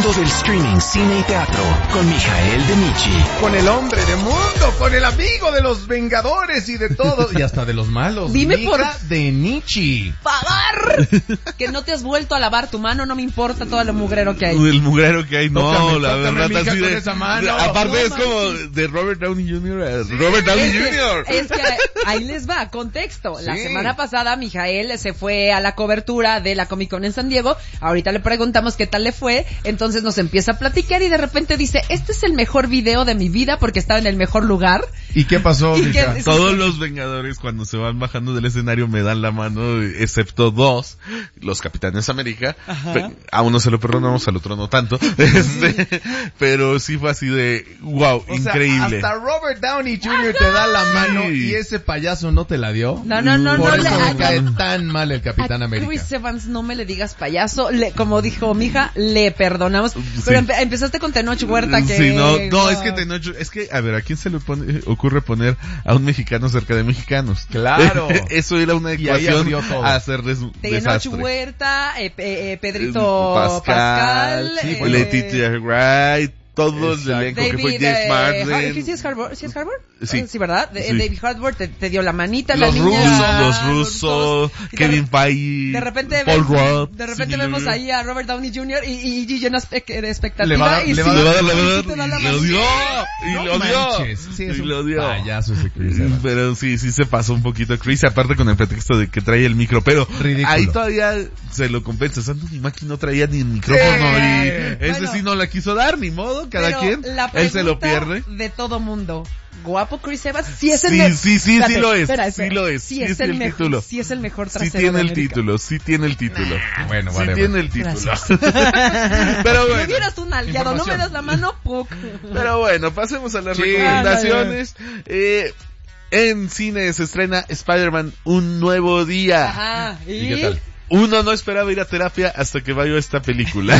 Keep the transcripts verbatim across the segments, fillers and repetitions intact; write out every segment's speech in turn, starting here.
mundo del streaming, cine y teatro con Mijael de Michi. Con el hombre de mundo, con el amigo de los Vengadores y de todos, y hasta de los malos. Dime Mija por de Nietzsche. ¡Pagar! Que no te has vuelto a lavar tu mano, no me importa todo lo mugrero que hay. El mugrero que hay, no, Tócame, la tócame, verdad mija, así con de... esa mano. Aparte No, es como manches. de Robert Downey junior a Robert Downey Es que- junior Es que ahí les va, contexto. La Sí. semana pasada Mijael se fue a la cobertura de la Comic Con en San Diego. Ahorita le preguntamos qué tal le fue. Entonces nos empieza a platicar y de repente dice, este es el mejor video de mi vida porque estaba en el mejor lugar. ¿Y qué pasó, ¿Y mija? qué- Todos los Vengadores cuando se van bajando del escenario me dan la mano, excepto dos, los Capitanes América. Pe- A uno se lo perdonamos, al otro no tanto. Este, pero sí fue así de, wow, O sea, increíble. hasta Robert Downey junior te da la mano Sí. y ese payaso no te la dio. No, no, no, Por no eso le me hagas- cae tan mal el Capitán A América. Chris Evans, no me le digas payaso. Le, como dijo mi hija, le perdonamos. Pero empe- empezaste con Tenoch Huerta que... Sí, no, no, wow. es que Tenoch, es que, a ver, ¿a quién se le pone, ocurre poner a un mexicano cerca de mexicanos? Claro. Eso era una Y ahí ecuación abrió todo. a hacerles un Tenoch desastre. Huerta, eh, eh, eh, Pedrito Pascal, Pascal, sí, eh, Letitia Wright, todos el elenco que fue David, James eh, Marsden. Har- ¿sí es Harbour? ¿Sí es Harbour? Sí. Sí, ¿verdad? De- Sí. David Harbour te, te dio la manita, Los la niña. Los Russo, y de- Kevin Feige, De repente, Paul ves- Rudd. de repente sí, vemos le- ahí a Robert Downey junior y, y, y llena de expectativa Le va a dar- y le sí, va a Le va a dar, y le va a sí dar, te da la y lo mano. dio, y No lo dio, manches. Sí, es y un lo dio. payaso ese Chris Evans. Pero sí, sí se pasó un poquito Chris, aparte con el pretexto de que trae el micro, pero Ridículo. ahí todavía se lo compensa. Anthony Mackie no traía ni el micrófono Sí. y ese Bueno. sí no la quiso dar, ni modo, cada Pero quien, la él se lo pregunta pierde. de todo mundo. ¿Guapo Chris Evans? Sí es el Sí, me- sí, sí, Espérate, sí lo es, espera, sí espera. lo es, Sí sí es es el el mejor, título. sí es el mejor Sí trasero tiene de el América. título, sí tiene el título. Bueno, Sí whatever. tiene el título. Gracias. Pero Si bueno. me vieras un aliado, no me Información. das la mano, puc. Pero bueno, pasemos a las Sí. recomendaciones. Eh, en cine se estrena Spider-Man Un Nuevo Día. Ajá. ¿Y? ¿Y qué tal? Uno no esperaba ir a terapia hasta que vaya a esta película.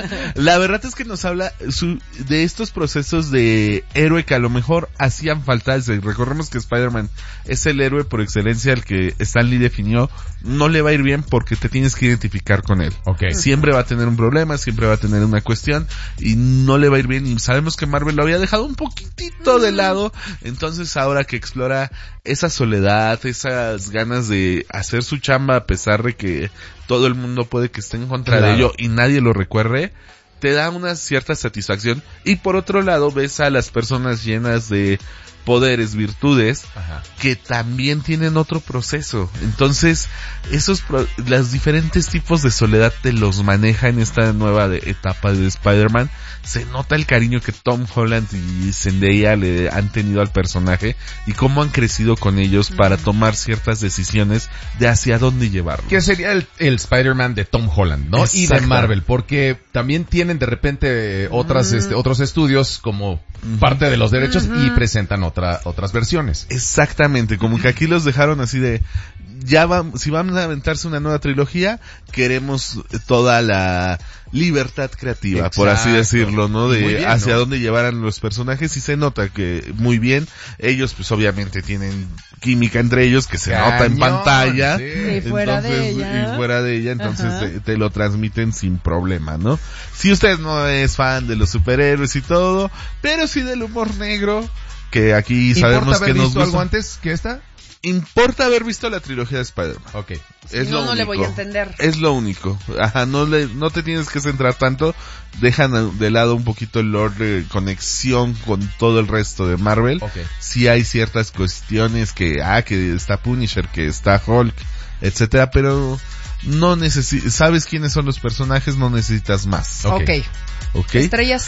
La verdad es que nos habla su, de estos procesos de héroe que a lo mejor hacían falta. Recordemos que Spider-Man es el héroe por excelencia, el que Stan Lee definió. No le va a ir bien porque te tienes que identificar con él. Ok. Siempre va a tener un problema, siempre va a tener una cuestión y no le va a ir bien. Y sabemos que Marvel lo había dejado un poquitito de lado. Entonces ahora que explora esa soledad, esas ganas de hacer su chamba a pesar de que todo el mundo puede que esté en contra Claro. de ello y nadie lo recuerde, te da una cierta satisfacción. Y por otro lado ves a las personas llenas de poderes, virtudes, Ajá. que también tienen otro proceso. Entonces, esos pro- los diferentes tipos de soledad te los maneja en esta nueva de- etapa de Spider-Man. Se nota el cariño que Tom Holland y Zendaya le han tenido al personaje y cómo han crecido con ellos para tomar ciertas decisiones de hacia dónde llevarlo. Que sería el, el Spider-Man de Tom Holland, ¿no? Y de Exacto. Marvel, porque también tienen de repente eh, otras, este, otros estudios como parte de los derechos y presentan otra, otras versiones. Exactamente, como que aquí los dejaron así de, ya va, si van a aventarse una nueva trilogía, queremos toda la libertad creativa, por así Exacto. decirlo, ¿no? De Muy bien, hacia ¿no? dónde llevaran los personajes y se nota que muy bien, ellos pues obviamente tienen química entre ellos que se nota en Cañón, pantalla. sí. Y fuera de ella. Y fuera de ella, entonces Ajá. te, te lo transmiten sin problema, ¿no? Si usted no es fan de los superhéroes y todo, pero sí del humor negro, que aquí sabemos ¿Importa haber que nos visto gusta. algo antes que esta? Importa haber visto la trilogía de Spider-Man. Ok. Es no, lo no le único. voy a entender. Es lo único. Ajá, no le, no te tienes que centrar tanto. Dejan de lado un poquito el lore de conexión con todo el resto de Marvel. Ok. Sí hay ciertas cuestiones que, ah, que está Punisher, que está Hulk, etcétera, pero no necesitas, sabes quiénes son los personajes, no necesitas más. Ok. Ok. ¿Ok? Estrellas.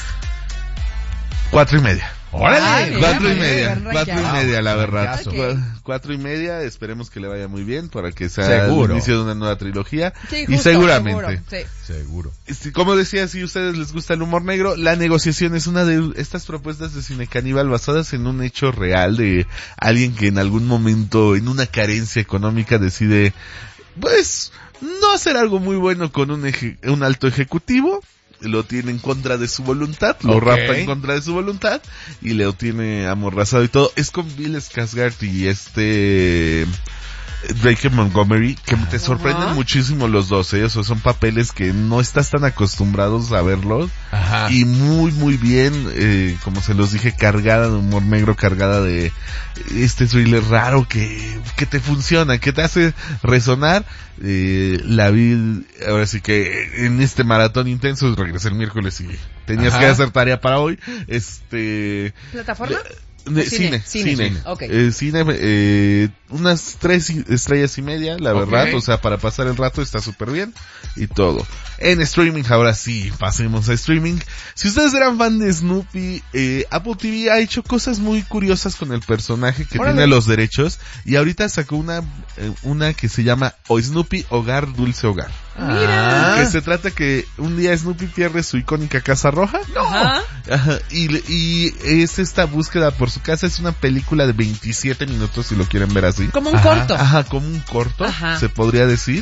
Cuatro y media. ¡Órale! Ay, mira, Cuatro y muy media, bien, cuatro y rankeado. media, la verdad. Rankeazo. Ok. Cu- Cuatro y media, esperemos que le vaya muy bien para que sea Seguro. el inicio de una nueva trilogía. Sí, y justo, seguramente. seguro, sí. Seguro. Este, como decía, si a ustedes les gusta el humor negro, La Negociación es una de estas propuestas de cine caníbal basadas en un hecho real de alguien que en algún momento, en una carencia económica, decide, pues, no hacer algo muy bueno con un, eje- un alto ejecutivo. Lo tiene en contra de su voluntad, lo Ok. rapta en contra de su voluntad y le tiene amorrazado y todo. Es con Bill Skarsgård y este Drake Montgomery, que te Ajá. sorprenden muchísimo los dos, ¿eh? O sea, son papeles que no estás tan acostumbrados a verlos. Ajá. Y muy, muy bien, eh, como se los dije, cargada de humor negro, cargada de este thriller raro que, que te funciona, que te hace resonar. Eh, la vi, ahora sí que en este maratón intenso, regresé el miércoles y tenías Ajá. que hacer tarea para hoy. Este... ¿Plataforma? De, Cine, cine, cine, cine. ok. Eh, cine, eh, unas tres i- estrellas y media, la Ok. verdad, o sea, para pasar el rato está súper bien y todo. En streaming, ahora sí, pasemos a streaming. Si ustedes eran fan de Snoopy, eh, Apple T V ha hecho cosas muy curiosas con el personaje que Órale. tiene los derechos y ahorita sacó una, eh, una que se llama O Snoopy Hogar Dulce Hogar. Mira. Que se trata que un día Snoopy pierde su icónica casa roja. Ajá. Ajá, y, y es esta búsqueda por su casa, es una película de veintisiete minutos si lo quieren ver así. Como un Ajá. corto. Ajá, como un corto, Ajá. se podría decir,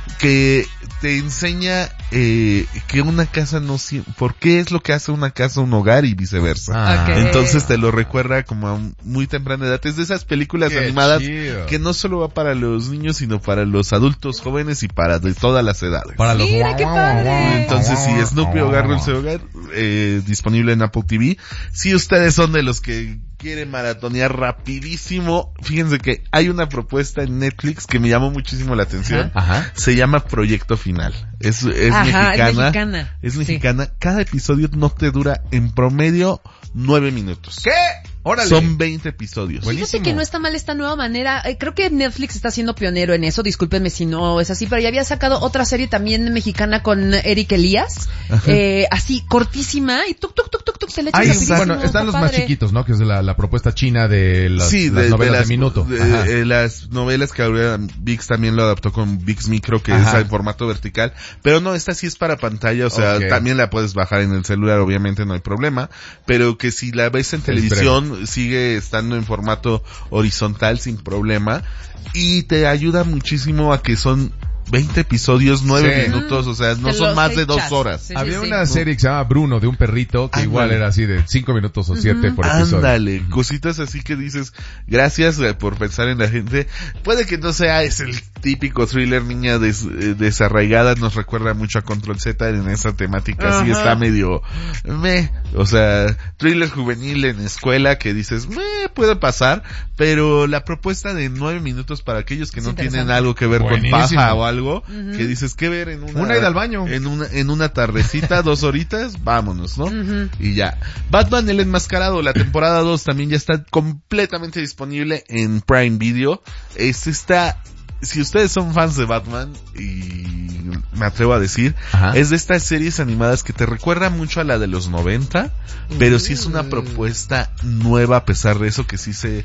que te enseña eh, que una casa no sie- por qué es lo que hace una casa un hogar y viceversa. Ah. Ok. Entonces te lo recuerda como a un- muy temprana edad. Es de esas películas Qué animadas chido. que no solo va para los niños, sino para los adultos jóvenes y para de todas las edades. Para los... Mira, qué padre. Entonces, si Snoopy Hogar Dulce Hogar, eh, disponible en Apple T V. Si ustedes son de los que quieren maratonear rapidísimo, fíjense que hay una propuesta en Netflix que me llamó muchísimo la atención. Ajá. Se llama Proyecto Final. Es, es Ajá, mexicana. es mexicana. Es Sí. mexicana. Cada episodio no te dura en promedio nueve minutos. ¿Qué? Órale. Son veinte episodios. Buenísimo. Fíjate que no está mal esta nueva manera. Eh, creo que Netflix está siendo pionero en eso. Discúlpenme si no es así, pero ya había sacado otra serie también mexicana con Eric Elías. Eh, así, cortísima. Y tuk, tuk, tuk, tuk, tuk, se le echa Ay, rapidísimo, bueno, están está los más padre. chiquitos, ¿no? Que es la, la propuesta china de las, Sí, las de, novelas de, las, minuto. de- Ajá. eh, las novelas que ahora ViX también lo adaptó con ViX Micro, que Ajá. es en formato vertical. Pero no, esta sí es para pantalla, o sea, Ok. también la puedes bajar en el celular, obviamente no hay problema. Pero que si la ves en Es televisión, sigue estando en formato horizontal sin problema. Y te ayuda muchísimo a que son veinte episodios, nueve Sí. minutos, o sea, no Te son los más de dos echas. horas. Sí, sí, Había sí. una serie que se llama Bruno, de un perrito, que Ándale. igual era así de cinco minutos o siete por episodio. Ándale, cositas así que dices, gracias eh, por pensar en la gente. Puede que no sea, es el típico thriller niña des, eh, desarraigada, nos recuerda mucho a Control Z en esa temática, así Ajá. está medio, meh, o sea, thriller juvenil en escuela que dices, meh, puede pasar, pero la propuesta de nueve minutos para aquellos que Es no tienen interesante. algo que ver Buenísimo. con paja o algo, Ujú. que dices, ¿qué ver en una... Una ida al baño. En una, en una tardecita, dos horitas, vámonos, ¿no? Ujú. Y ya. Batman el enmascarado, la temporada dos también ya está completamente disponible en Prime Video. Es esta, si ustedes son fans de Batman, y me atrevo a decir, Ajá. es de estas series animadas que te recuerda mucho a la de los noventa, pero sí es una propuesta nueva a pesar de eso, que sí se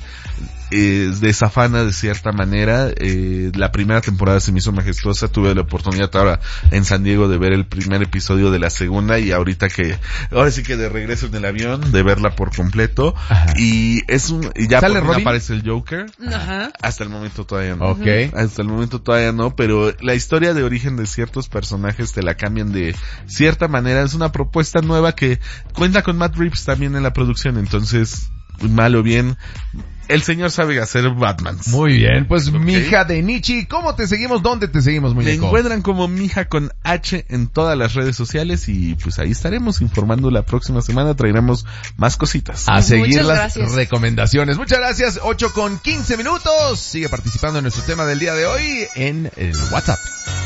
eh, desafana de cierta manera. Eh, la primera temporada se me hizo majestuosa, tuve la oportunidad ahora en San Diego de ver el primer episodio de la segunda y ahorita que, ahora sí que de regreso en el avión, de verla por completo. Ajá. Y es un, y ya ¿Sale por fin Robin? aparece el Joker. Ajá. Hasta el momento todavía no. Ok. Hasta el momento todavía no, pero la historia de origen de ciertos personajes te la cambian de cierta manera. Es una propuesta nueva que cuenta con Matt Reeves también en la producción, entonces, mal o bien, el señor sabe hacer Batman. Muy bien, pues Ok. mija de Nichi, ¿cómo te seguimos? ¿Dónde te seguimos, Me muñeco? encuentran como Mija con H en todas las redes sociales y pues ahí estaremos informando la próxima semana, traeremos más cositas. A Muchas seguir las gracias. recomendaciones. Muchas gracias. ocho con quince minutos. Sigue participando en nuestro tema del día de hoy en el WhatsApp.